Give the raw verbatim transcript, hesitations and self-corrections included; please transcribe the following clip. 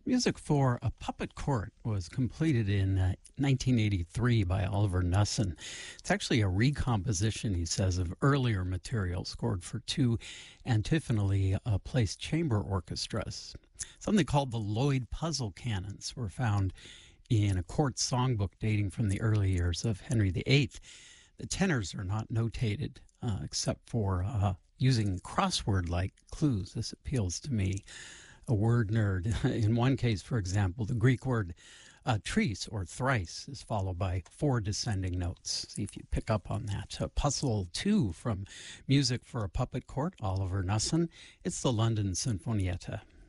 Music for A Puppet Court was completed in uh, nineteen eighty-three by Oliver Knussen. It's actually a recomposition, he says, of earlier material scored for two antiphonally uh, placed chamber orchestras. Something called the Lloyd Puzzle Canons were found in a court songbook dating from the early years of Henry the Eighth. The tenors are not notated uh, except for uh, using crossword-like clues. This appeals to me. A word nerd. In one case, for example, the Greek word uh, tris, or thrice, is followed by four descending notes. See if you pick up on that. Uh, puzzle two from Music for a Puppet Court, Oliver Knussen. It's the London Sinfonietta.